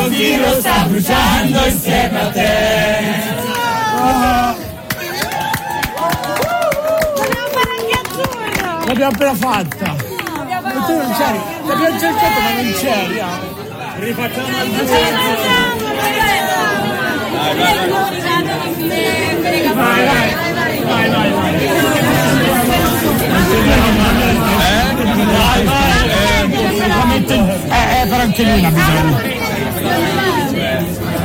chi lo sta bruciando insieme a te. L'abbiamo appena fatta. E tu non c'eri. L'abbiamo cercato ma non c'eri. Rifacciamo al vai. Però anche lui ha bisogno.